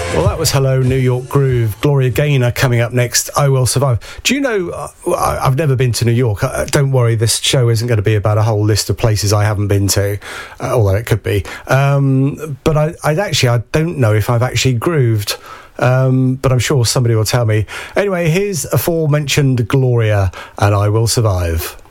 Well, that was Hello, New York Groove. Gloria Gaynor coming up next, I Will Survive. Do you know, I've never been to New York. Don't worry, this show isn't going to be about a whole list of places I haven't been to, although it could be. But I don't know if I've actually grooved. But I'm sure somebody will tell me. Anyway, here's aforementioned Gloria and I Will Survive.